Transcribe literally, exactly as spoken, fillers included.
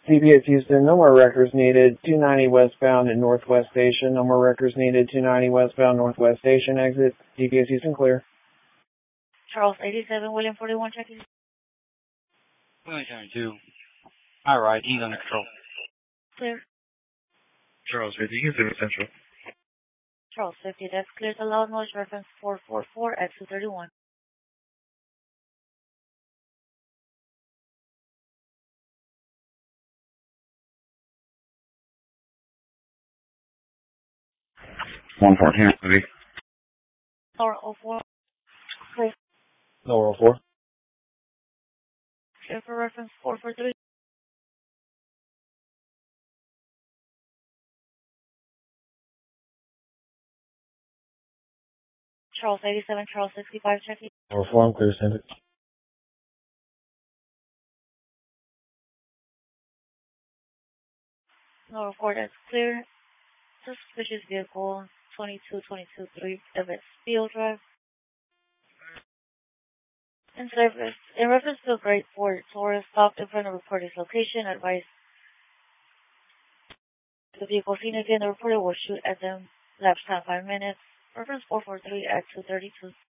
D B S Houston, no more records needed. two ninety westbound at Northwest Station. No more records needed. two ninety westbound, Northwest Station exit. D B S Houston clear. Charles eighty-seven, William forty-one, checking. William seventy-two. All right, he's under control. Clear. Charles fifty, Houston Central. Charles fifty, that's clear to loud noise reference four four four at two thirty-one. one fourteen, maybe. Lower oh four. Clear. Lower oh four. Clear for reference four four three. Charles eighty-seven, Charles sixty-five, checking. Lower four, I'm clear, send it. Lower four, that's clear. Suspicious vehicle, twenty-two twenty-two three, Evans Field Drive. In service, in reference to a Great Ford Taurus stopped in front of reporter's location, advised the vehicle seen again, the reporter will shoot at them. Lapse time five minutes. Reference four four three at two thirty-two.